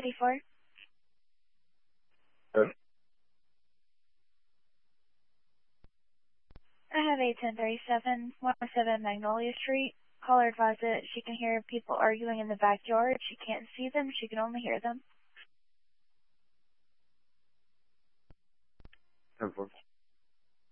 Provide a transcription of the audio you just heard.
1034. Hello? I have a 1037, 107 Magnolia Street. Caller advised that she can hear people arguing in the backyard. She can't see them. She can only hear them. 10-4.